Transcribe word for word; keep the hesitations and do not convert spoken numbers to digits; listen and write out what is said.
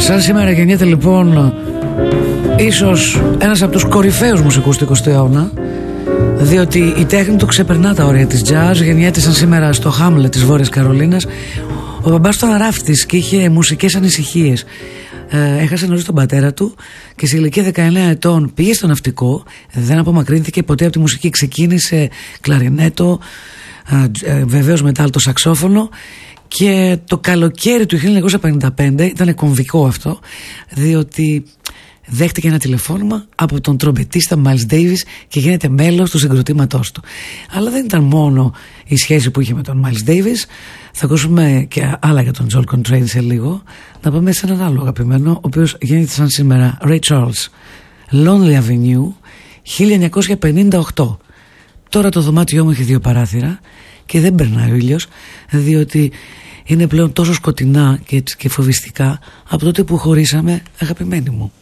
Σαν σήμερα γεννιέται λοιπόν ίσως ένας από τους κορυφαίους μουσικούς του εικοστού αιώνα, διότι η τέχνη του ξεπερνά τα όρια της jazz. Γεννιέται σαν σήμερα στο Χάμλετ της Βόρειας Καρολίνας. Ο μπαμπάς του αναράφτης και είχε μουσικές ανησυχίες. Ε, έχασε νωρίς τον πατέρα του και σε ηλικία δεκαεννέα ετών πήγε στο ναυτικό. Δεν απομακρύνθηκε ποτέ από τη μουσική. Ξεκίνησε κλαρινέτο, ε, ε, βεβαίως μετά το σαξόφωνο. Και το καλοκαίρι του χίλια εννιακόσια πενήντα πέντε ήταν κομβικό αυτό, διότι δέχτηκε ένα τηλεφώνημα από τον τρομπετίστα Miles Davis και γίνεται μέλος του συγκροτήματός του. Αλλά δεν ήταν μόνο η σχέση που είχε με τον Miles Davis. Θα ακούσουμε και άλλα για τον John Coltrane σε λίγο. Να πάμε σε έναν άλλο αγαπημένο, ο οποίος γίνεται σαν σήμερα, Ray Charles, Lonely Avenue, χίλια εννιακόσια πενήντα οκτώ. Τώρα το δωμάτιό μου έχει δύο παράθυρα και δεν περνάει ο ήλιος, διότι είναι πλέον τόσο σκοτεινά και, και φοβιστικά από τότε που χωρίσαμε, αγαπημένοι μου.